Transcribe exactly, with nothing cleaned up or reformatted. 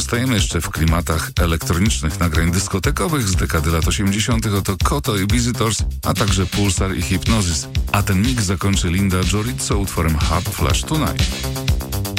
Pozostajemy jeszcze w klimatach elektronicznych nagrań dyskotekowych z dekady lat osiemdziesiątych. Oto Koto i Visitors, a także Pulsar i Hypnosis. A ten mix zakończy Linda Jorizzo utworem Hot Flash Tonight.